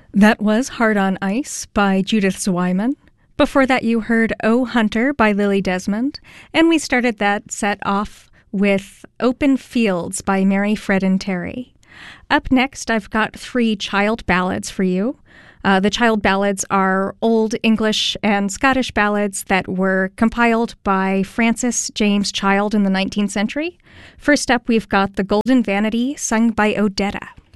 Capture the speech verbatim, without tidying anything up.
That was Hard on Ice by Judith Zweiman. Before that, you heard Oh Hunter by Lily Desmond. And we started that set off with Open Fields by Mary Fred and Terry. Up next, I've got three child ballads for you. Uh, the child ballads are Old English and Scottish ballads that were compiled by Francis James Child in the nineteenth century. First up, we've got The Golden Vanity, sung by Odetta.